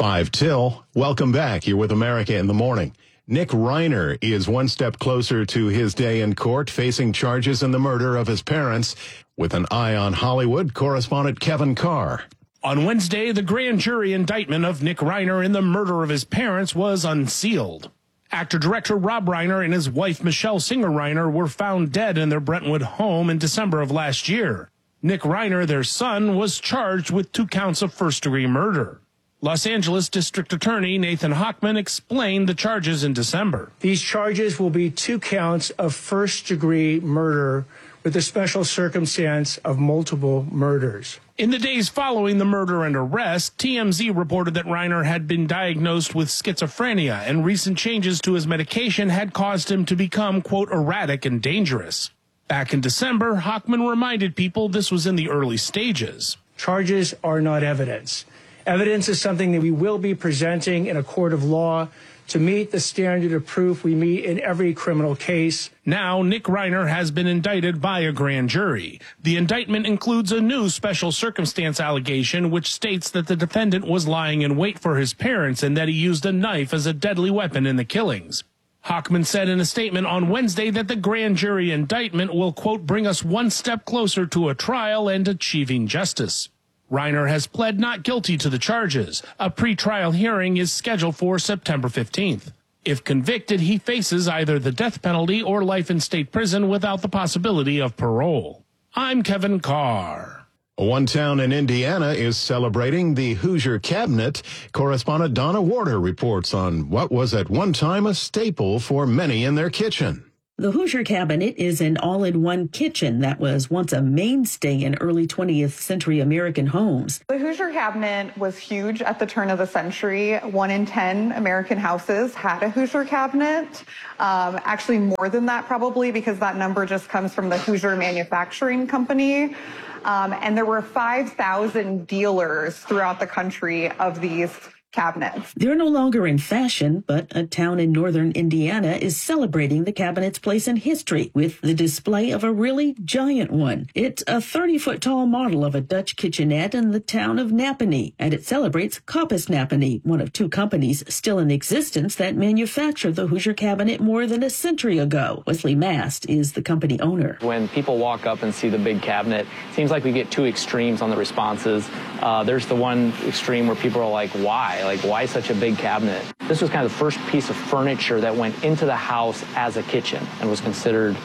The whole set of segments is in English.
5 till. Welcome back. You're with America in the Morning. Nick Reiner is one step closer to his day in court, facing charges in the murder of his parents. With an eye on Hollywood, correspondent Kevin Carr. On Wednesday, the grand jury indictment of Nick Reiner in the murder of his parents was unsealed. Actor-director Rob Reiner and his wife Michelle Singer Reiner were found dead in their Brentwood home in December of last year. Nick Reiner, their son, was charged with 2 counts of first-degree murder. Los Angeles District Attorney Nathan Hochman explained the charges in December. These charges will be 2 counts of first-degree murder with the special circumstance of multiple murders. In the days following the murder and arrest, TMZ reported that Reiner had been diagnosed with schizophrenia, and recent changes to his medication had caused him to become, quote, erratic and dangerous. Back in December, Hochman reminded people this was in the early stages. Charges are not evidence. Evidence is something that we will be presenting in a court of law to meet the standard of proof we meet in every criminal case. Now, Nick Reiner has been indicted by a grand jury. The indictment includes a new special circumstance allegation which states that the defendant was lying in wait for his parents and that he used a knife as a deadly weapon in the killings. Hochman said in a statement on Wednesday that the grand jury indictment will, quote, bring us one step closer to a trial and achieving justice. Reiner has pled not guilty to the charges. A pretrial hearing is scheduled for September 15th. If convicted, he faces either the death penalty or life in state prison without the possibility of parole. I'm Kevin Carr. One town in Indiana is celebrating the Hoosier Cabinet. Correspondent Donna Warder reports on what was at one time a staple for many in their kitchen. The Hoosier Cabinet is an all-in-one kitchen that was once a mainstay in early 20th century American homes. The Hoosier Cabinet was huge at the turn of the century. 1 in 10 American houses had a Hoosier Cabinet. Actually more than that probably, because that number just comes from the Hoosier Manufacturing Company. And there were 5,000 dealers throughout the country of these cabinets. They're no longer in fashion, but a town in northern Indiana is celebrating the cabinet's place in history with the display of a really giant one. It's a 30-foot-tall model of a Dutch kitchenette in the town of Napanee, and it celebrates Koppes Napanee, one of 2 companies still in existence that manufactured the Hoosier Cabinet more than a century ago. Wesley Mast is the company owner. When people walk up and see the big cabinet, it seems like we get 2 extremes on the responses. There's the one extreme where people are like, why? Like, why such a big cabinet? This was kind of the first piece of furniture that went into the house as a kitchen and was considered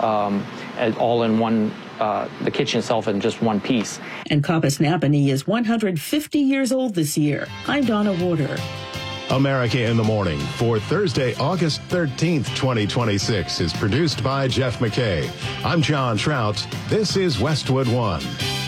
all in one, the kitchen itself in just one piece. And Koppes Napanee is 150 years old this year. I'm Donna Warder. America in the Morning for Thursday, August 13th, 2026 is produced by Jeff McKay. I'm John Trout. This is Westwood One.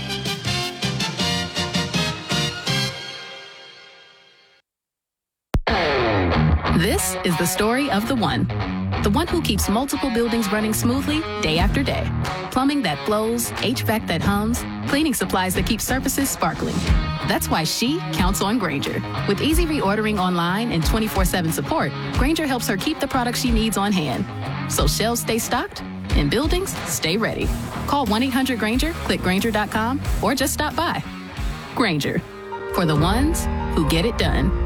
This is the story of the one who keeps multiple buildings running smoothly day after day. Plumbing that flows, HVAC that hums, cleaning supplies that keep surfaces sparkling. That's why she counts on Grainger. With easy reordering online and 24/7 support, Grainger helps her keep the products she needs on hand. So shelves stay stocked and buildings stay ready. Call 1-800-GRAINGER, click Grainger.com, or just stop by. Grainger, for the ones who get it done.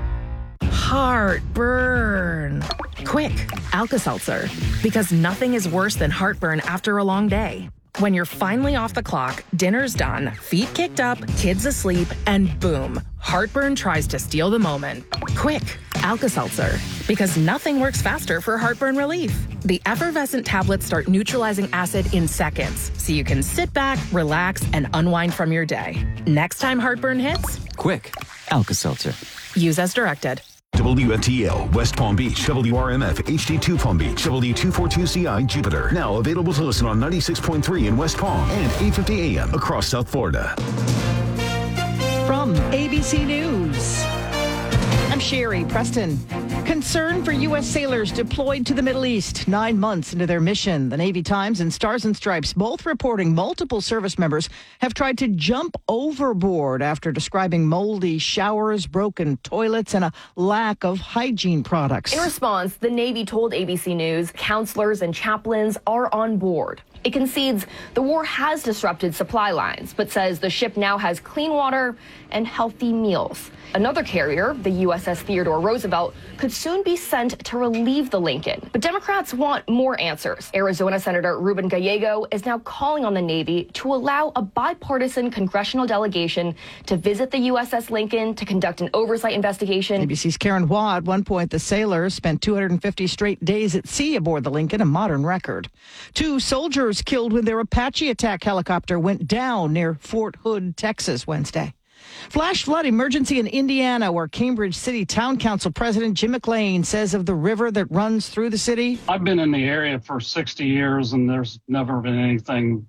Heartburn. Quick, Alka-Seltzer. Because nothing is worse than heartburn after a long day. When you're finally off the clock, dinner's done, feet kicked up, kids asleep, and boom, heartburn tries to steal the moment. Quick, Alka-Seltzer. Because nothing works faster for heartburn relief. The effervescent tablets start neutralizing acid in seconds, so you can sit back, relax, and unwind from your day. Next time heartburn hits, quick, Alka-Seltzer. Use as directed. WFTL, West Palm Beach, WRMF, HD2 Palm Beach, W242CI, Jupiter. Now available to listen on 96.3 in West Palm and 850 AM across South Florida. From ABC News, I'm Sherry Preston. Concern for U.S. sailors deployed to the Middle East 9 months into their mission. The Navy Times and Stars and Stripes both reporting multiple service members have tried to jump overboard after describing moldy showers, broken toilets, and a lack of hygiene products. In response, the Navy told ABC News counselors and chaplains are on board. It concedes the war has disrupted supply lines, but says the ship now has clean water and healthy meals. Another carrier, the USS Theodore Roosevelt, could soon be sent to relieve the Lincoln. But Democrats want more answers. Arizona Senator Ruben Gallego is now calling on the Navy to allow a bipartisan congressional delegation to visit the USS Lincoln to conduct an oversight investigation. ABC's Karen Waugh. At one point, the sailors spent 250 straight days at sea aboard the Lincoln, a modern record. 2 soldiers killed when their Apache attack helicopter went down near Fort Hood, Texas, Wednesday. Flash flood emergency in Indiana, where Cambridge City Town Council President Jim McLean says of the river that runs through the city. I've been in the area for 60 years, and there's never been anything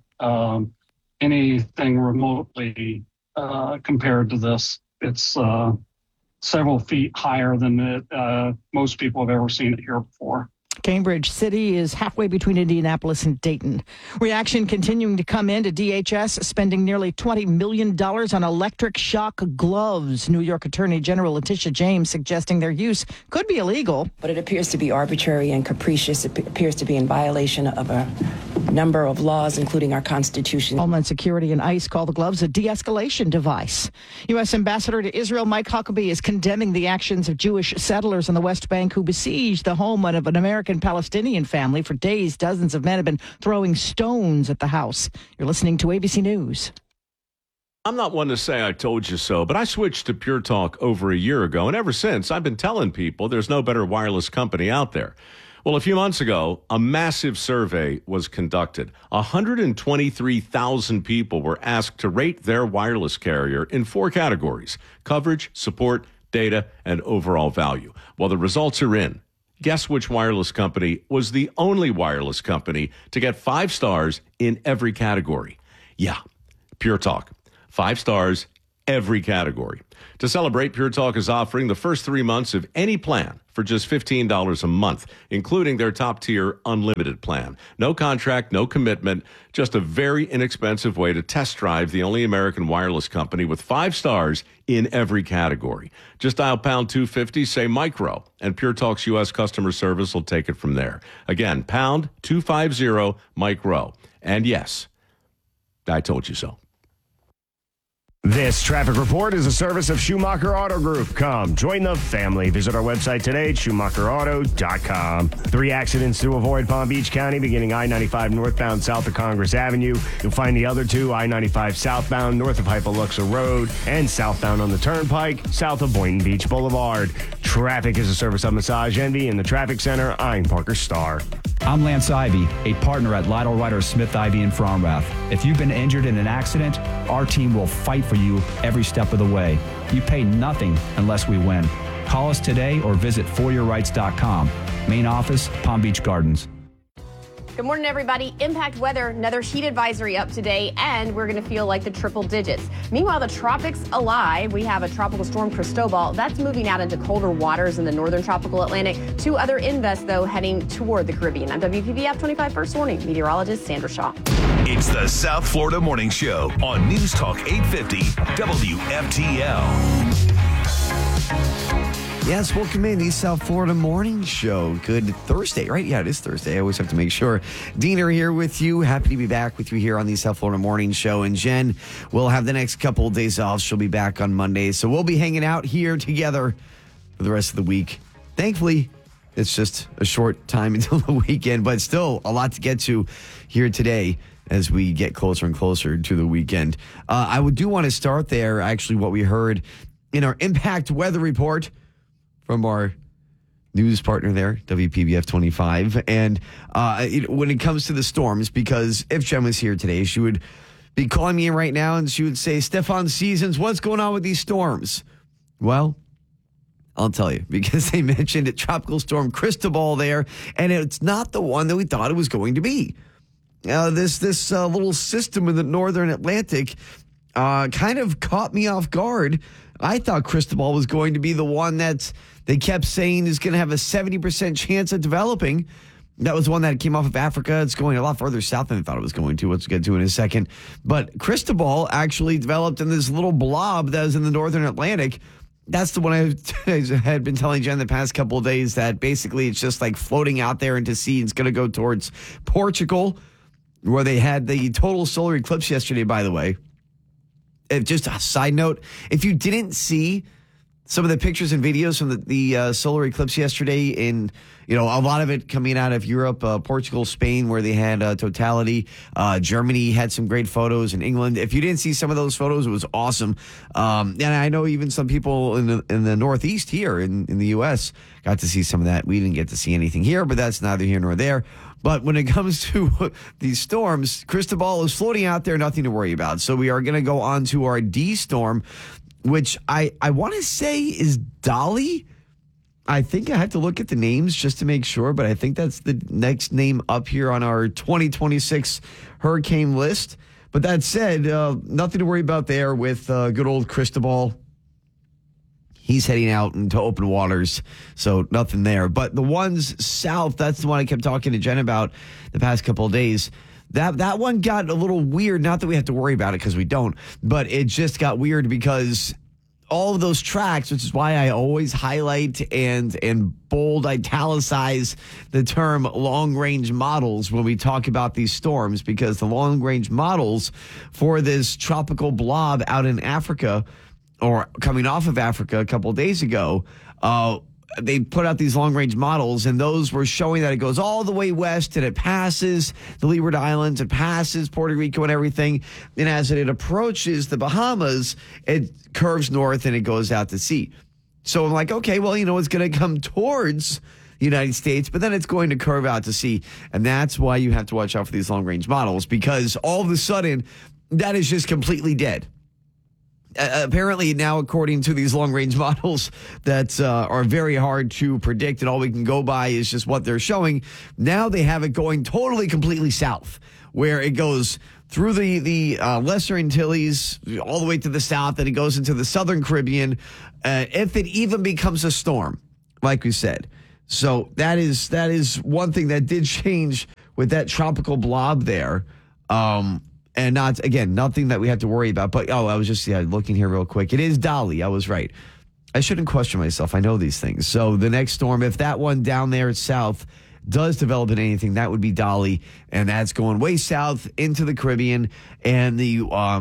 remotely compared to this. It's several feet higher than most people have ever seen it here before. Cambridge City is halfway between Indianapolis and Dayton. Reaction continuing to come in to DHS spending nearly $20 million on electric shock gloves. New York Attorney General Letitia James suggesting their use could be illegal. But it appears to be arbitrary and capricious. It appears to be in violation of a number of laws, including our Constitution. Homeland Security and ICE call the gloves a de-escalation device. U.S. Ambassador to Israel Mike Huckabee is condemning the actions of Jewish settlers in the West Bank who besieged the home of an American Palestinian family. For days, dozens of men have been throwing stones at the house. You're listening to ABC News. I'm not one to say I told you so, but I switched to Pure Talk over a year ago, and ever since, I've been telling people there's no better wireless company out there. Well, a few months ago, a massive survey was conducted. 123,000 people were asked to rate their wireless carrier in 4 categories: coverage, support, data, and overall value. Well, the results are in. Guess which wireless company was the only wireless company to get 5 stars in every category? Yeah, Pure Talk. 5 stars, every category. To celebrate, Pure Talk is offering the first 3 months of any plan for just $15 a month, including their top-tier unlimited plan. No contract, no commitment, just a very inexpensive way to test drive the only American wireless company with 5 stars in every category. Just dial pound 250, say micro, and Pure Talk's U.S. customer service will take it from there. Again, pound 250 micro. And yes, I told you so. This traffic report is a service of Schumacher Auto Group. Come, join the family. Visit our website today at SchumacherAuto.com. 3 accidents to avoid Palm Beach County, beginning I-95 northbound south of Congress Avenue. You'll find the other 2, I-95 southbound north of Hypoluxa Road and southbound on the Turnpike, south of Boynton Beach Boulevard. Traffic is a service of Massage Envy in the Traffic Center. I'm Parker Starr. I'm Lance Ivy, a partner at Lytle Ryder Smith Ivy in Fromrath. If you've been injured in an accident, our team will fight for you every step of the way. You pay nothing unless we win. Call us today or visit foryourrights.com. Main office, Palm Beach Gardens. Good morning, everybody. Impact weather, another heat advisory up today, and we're going to feel like the triple digits. Meanwhile, the tropics alive. We have a tropical storm, Cristobal. That's moving out into colder waters in the northern tropical Atlantic. 2 other invests, though, heading toward the Caribbean. I'm WPBF 25 First Warning meteorologist Sandra Shaw. It's the South Florida Morning Show on News Talk 850 WFTL. Yes, welcome in the South Florida Morning Show. Good Thursday, right? Yeah, it is Thursday. I always have to make sure. Diener here with you. Happy to be back with you here on the South Florida Morning Show. And Jen will have the next couple of days off. She'll be back on Monday. So we'll be hanging out here together for the rest of the week. Thankfully, it's just a short time until the weekend, but still a lot to get to here today as we get closer and closer to the weekend. I do want to start there, actually, what we heard in our Impact Weather Report from our news partner there, WPBF 25. And when it comes to the storms, because if Jen was here today, she would be calling me right now and she would say, Stefan Seasons, what's going on with these storms? Well, I'll tell you, because they mentioned a tropical storm Cristobal there, and it's not the one that we thought it was going to be. This little system in the northern Atlantic kind of caught me off guard. I thought Cristobal was going to be the one that they kept saying is going to have a 70% chance of developing. That was one that came off of Africa. It's going a lot further south than I thought it was going to. Let's get to it in a second. But Cristobal actually developed in this little blob that was in the northern Atlantic. That's the one I had been telling Jen the past couple of days, that basically it's just like floating out there into sea. It's going to go towards Portugal. where they had the total solar eclipse yesterday, by the way. Just a side note, if you didn't see some of the pictures and videos from the solar eclipse yesterday, in a lot of it coming out of Europe, Portugal, Spain, where they had totality. Germany had some great photos, in England. If you didn't see some of those photos, it was awesome. And I know even some people in the Northeast here in the U.S. got to see some of that. We didn't get to see anything here, but that's neither here nor there. But when it comes to these storms, Cristobal is floating out there, nothing to worry about. So we are going to go on to our D storm, which I want to say is Dolly. I think I have to look at the names just to make sure, but I think that's the next name up here on our 2026 hurricane list. But that said, nothing to worry about there with good old Cristobal. He's heading out into open waters, so nothing there. But the ones south, that's the one I kept talking to Jen about the past couple of days. That one got a little weird. Not that we have to worry about it because we don't, but it just got weird because all of those tracks, which is why I always highlight and bold italicize the term long-range models when we talk about these storms, because the long-range models for this tropical blob out in Africa, or coming off of Africa a couple of days ago, they put out these long-range models, and those were showing that it goes all the way west, and it passes the Leeward Islands, it passes Puerto Rico and everything, and as it approaches the Bahamas, it curves north and it goes out to sea. So I'm like, okay, well, it's going to come towards the United States, but then it's going to curve out to sea, and that's why you have to watch out for these long-range models, because all of a sudden, that is just completely dead. Apparently now, according to these long-range models that are very hard to predict, and all we can go by is just what they're showing, now they have it going totally, completely south, where it goes through the Lesser Antilles all the way to the south, and it goes into the Southern Caribbean, if it even becomes a storm, like we said. So that is one thing that did change with that tropical blob there. And nothing that we have to worry about. But, I was just looking here real quick. It is Dolly. I was right. I shouldn't question myself. I know these things. So the next storm, if that one down there south does develop in anything, that would be Dolly. And that's going way south into the Caribbean. And the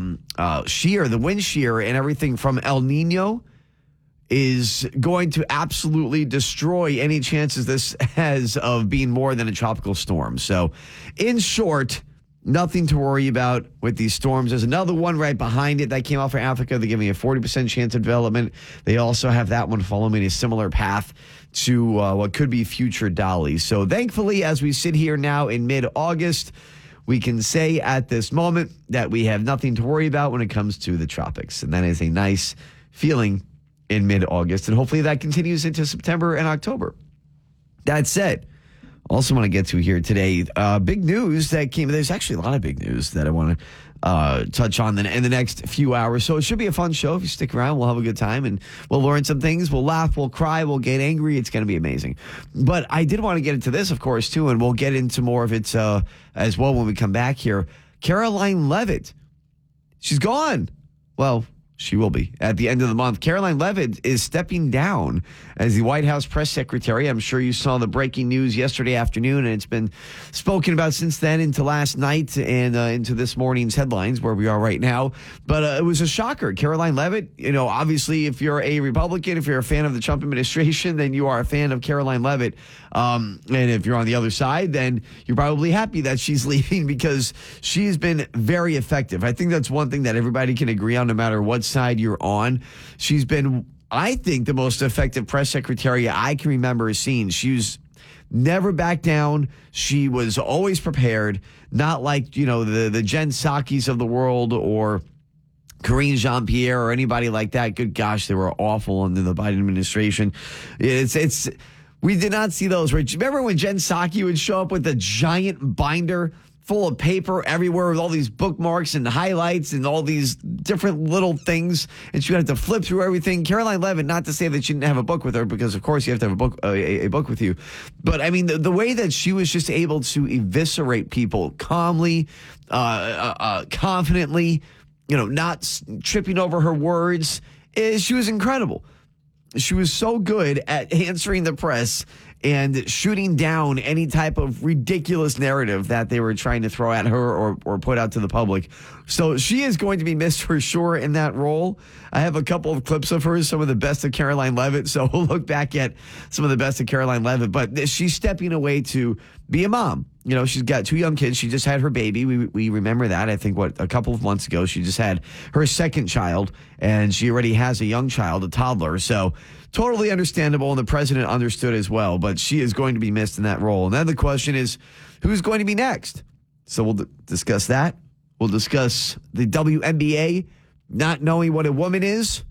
the wind shear and everything from El Nino is going to absolutely destroy any chances this has of being more than a tropical storm. So, in short, nothing to worry about with these storms. There's another one right behind it that came off of Africa. They're giving a 40% chance of development. They also have that one following a similar path to what could be future Dolly. So thankfully, as we sit here now in mid-August, we can say at this moment that we have nothing to worry about when it comes to the tropics. And that is a nice feeling in mid-August. And hopefully that continues into September and October. That said, also want to get to here today, big news that came. There's actually a lot of big news that I want to touch on in the next few hours. So it should be a fun show. If you stick around, we'll have a good time and we'll learn some things. We'll laugh, we'll cry, we'll get angry. It's going to be amazing. But I did want to get into this, of course, too, and we'll get into more of it as well when we come back here. Karoline Leavitt, she's gone. Well, she will be at the end of the month. Karoline Leavitt is stepping down as the White House press secretary. I'm sure you saw the breaking news yesterday afternoon, and it's been spoken about since then into last night and into this morning's headlines where we are right now. But it was a shocker. Karoline Leavitt, obviously, if you're a Republican, if you're a fan of the Trump administration, then you are a fan of Karoline Leavitt. And if you're on the other side, then you're probably happy that she's leaving because she's been very effective. I think that's one thing that everybody can agree on no matter what side you're on. She's been, I think, the most effective press secretary I can remember seeing. She was never backed down. She was always prepared, not like, the Jen Psaki's of the world or Karine Jean-Pierre or anybody like that. Good gosh, they were awful under the Biden administration. We did not see those. Remember when Jen Psaki would show up with a giant binder full of paper everywhere with all these bookmarks and highlights and all these different little things, and she would have to flip through everything? Karoline Leavitt, not to say that she didn't have a book with her, because of course you have to have a book with you, but I mean the way that she was just able to eviscerate people calmly, confidently, not tripping over her words, she was incredible. She was so good at answering the press and shooting down any type of ridiculous narrative that they were trying to throw at her or put out to the public. So she is going to be missed for sure in that role. I have a couple of clips of her, some of the best of Caroline Leavitt. So we'll look back at some of the best of Caroline Leavitt. But she's stepping away to be a mom. You know, she's got 2 young kids. She just had her baby. We remember that. I think, a couple of months ago, she just had her second child, and she already has a young child, a toddler. So totally understandable, and the president understood as well. But she is going to be missed in that role. And then the question is, who's going to be next? So we'll discuss that. We'll discuss the WNBA not knowing what a woman is.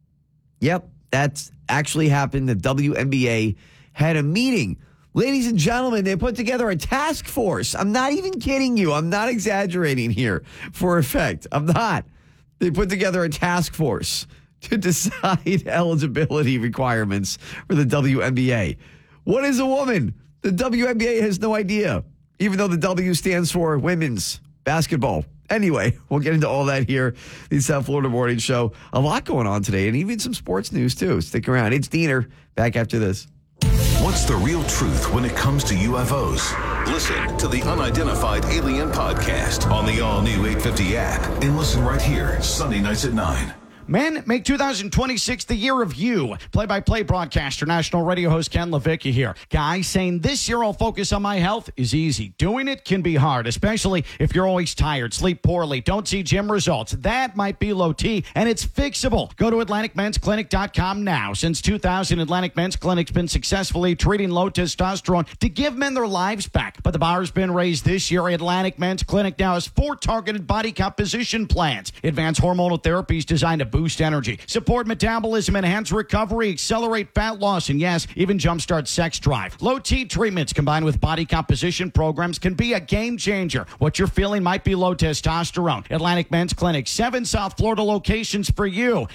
Yep, that's actually happened. The WNBA had a meeting. Ladies and gentlemen, they put together a task force. I'm not even kidding you. I'm not exaggerating here for effect. I'm not. They put together a task force to decide eligibility requirements for the WNBA. What is a woman? The WNBA has no idea, even though the W stands for women's basketball. Anyway, we'll get into all that here. The South Florida Morning Show. A lot going on today, and even some sports news, too. Stick around. It's Diener. Back after this. What's the real truth when it comes to UFOs? Listen to the Unidentified Alien Podcast on the all-new 850 app. And listen right here, Sunday nights at 9. Men, make 2026 the year of you. Play-by-play broadcaster, national radio host Ken Levicki here. Guys, saying this year I'll focus on my health is easy. Doing it can be hard, especially if you're always tired, sleep poorly, don't see gym results. That might be low T, and it's fixable. Go to AtlanticMen'sClinic.com now. Since 2000, Atlantic Men's Clinic's been successfully treating low testosterone to give men their lives back. But the bar's been raised this year. Atlantic Men's Clinic now has 4 targeted body composition plans. Advanced hormonal therapies designed to boost energy, support metabolism, enhance recovery, accelerate fat loss, and yes, even jumpstart sex drive. Low T treatments combined with body composition programs can be a game changer. What you're feeling might be low testosterone. Atlantic Men's Clinic, 7 South Florida locations for you.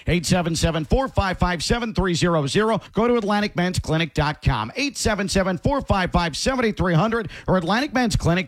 877-455-7300. Go to AtlanticMen'sClinic.com. 877-455-7300 or AtlanticMen'sClinic.com.